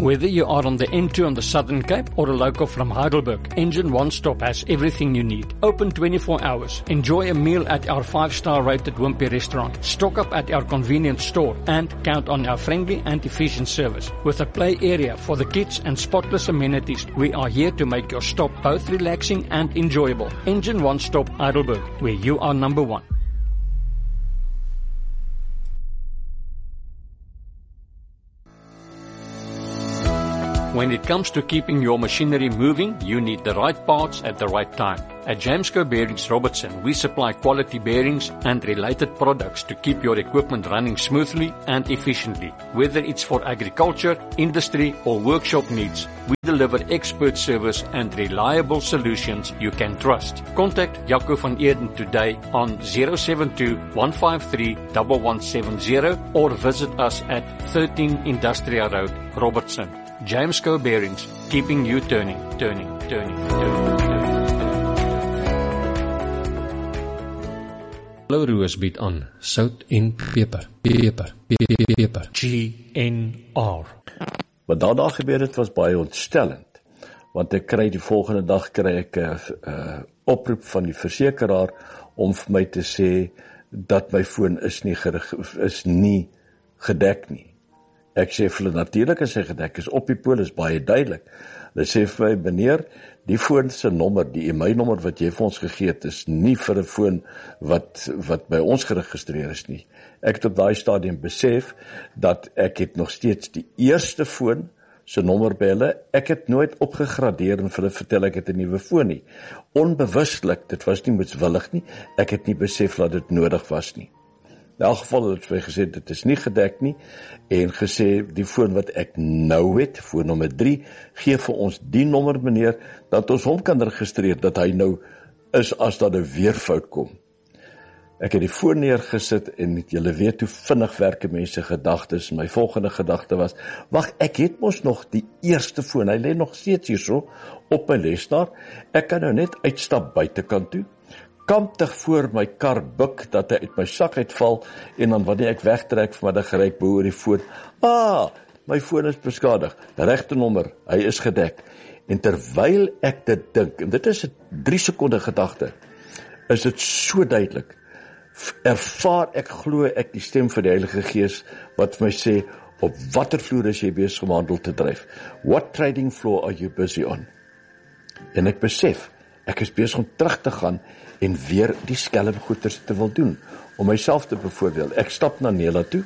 Whether you are on the N2 on the Southern Cape or a local from Heidelberg, Engine One Stop has everything you need. Open 24 hours. Enjoy a meal at our 5-star rated Wimpy restaurant. Stock up at our convenience store and count on our friendly and efficient service. With a play area for the kids and spotless amenities, we are here to make your stop both relaxing and enjoyable. Engine One Stop Heidelberg, where you are number one. When it comes to keeping your machinery moving, you need the right parts at the right time. At Jamesco Bearings Robertson, we supply quality bearings and related products to keep your equipment running smoothly and efficiently. Whether it's for agriculture, industry, or workshop needs, we deliver expert service and reliable solutions you can trust. Contact Jaco van Eerden today on 072-153-1170 or visit us at 13 Industrial Road, Robertson. Jamesco Bearings, keeping you turning. Hallo Roos bied aan sout en peper. GNR. Wat daar gebeur het was baie ontstellend, want ek kry die volgende dag 'n oproep van die versekeraar om vir my te sê dat my foon is nie gedek nie. Ek sê vir hulle, natuurlik is hy gedek, is op die polis baie duidelik. Hulle sê vir my, meneer, die foon se nommer, die e-mailnommer wat jy vir ons gegee het, is nie vir 'n foon wat by ons geregistreer is nie. Ek het op daai stadium besef dat ek het nog steeds die eerste foon se nommer by hulle. Ek het nooit opgegradeer en vir hulle vertel ek het 'n nuwe foon nie. Onbewustelik, dit was nie moetswillig nie, ek het nie besef dat dit nodig was nie. In elk geval het hy gesê, dit is nie gedek nie, en gesê, die foon wat ek nou het, foon nommer 3, gee vir ons die nommer, meneer, dat ons hom kan registreer, dat hy nou is as dat 'n weerfout kom. Ek het die foon neergesit, en julle weet hoe vinnig werke mense gedagtes, my volgende gedagte was, wag, ek het mos nog die eerste foon, hy lê nog steeds hierso, op my lesenaar, ek kan nou net uitstap buitekant toe, kamptig voor my kar buk, dat hy uit my sak uitval, en dan wanneer ek wegtrek vanmiddag geryk behoor die foon, my foon is beskadig, regte nommer, hy is gedek, en terwyl ek dit dink, en dit is 'n 3 sekonde gedagte, is dit so duidelik, ervaar ek, glo ek die stem van die Heilige Gees, wat vir my sê, op watter vloer is jy besig om handel te dryf? What trading floor are you busy on? En ek besef, ek is besig om terug te gaan, en weer die skelmgoeders te wil doen, om myself te bevoordeel. Ek stap na Nela toe,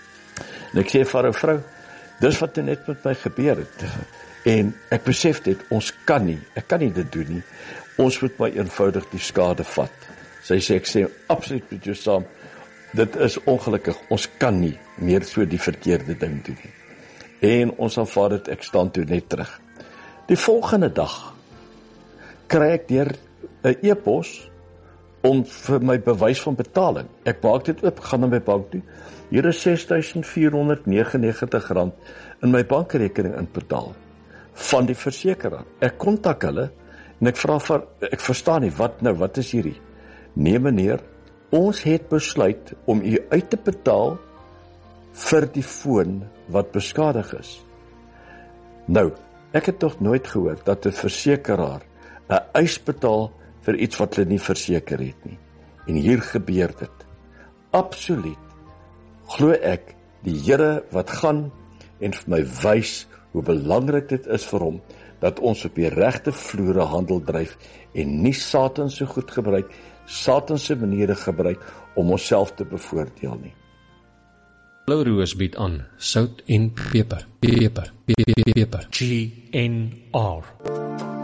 en ek sê vir 'n vrou, dis wat net met my gebeur het, en ek besef dit, ek kan nie dit doen nie, ons moet maar eenvoudig die skade vat. Sy sê, ek sê absoluut met jou saam, dit is ongelukkig, ons kan nie meer so die verkeerde ding doen nie. En ons aanvaar dit, ek staan toe net terug. Die volgende dag, kry ek deur 'n e-pos, om vir my bewys van betaling. Ek maak dit oop, gaan na my bank toe. Hier is R6.499 in my bankrekening inbetaal van die versekeraar. Ek kontak hulle en ek vra vir, ek verstaan nie, wat is hierdie? Nee meneer, ons het besluit om u uit te betaal vir die foon wat beskadig is. Nou, ek het toch nooit gehoor dat 'n versekeraar 'n eis betaal vir iets wat hulle nie verseker het nie. En hier gebeur dit. Absoluut. Glo ek, die Here wat gaan en vir my wys hoe belangrik dit is vir hom, dat ons op die regte vloere handel dryf en nie Satan se goed gebruik, Satan se maniere gebruik om onsself te bevoordeel nie. Hallo Roos bied aan sout en peper. GNR.